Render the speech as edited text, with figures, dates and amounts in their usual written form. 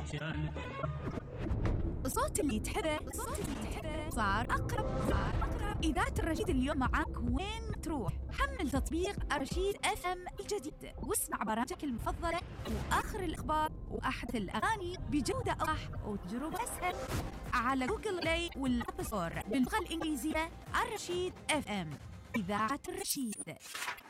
صوت اللي تحبه صار أقرب. إذاعة الرشيد اليوم معاك وين تروح. حمل تطبيق الرشيد FM الجديد واسمع برامجك المفضلة وآخر الأخبار وأحدث الأغاني بجودة أوضح وتجربة أسهل على جوجل بلاي والأب ستور باللغة الإنجليزية. الرشيد FM إذاعة الرشيد.